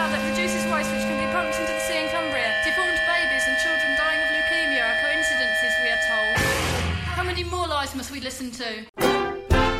drought that produces waste which can be pumped into the sea in Cumbria. Deformed babies and children dying of leukemia are coincidences, we are told. How many more lies must we listen to?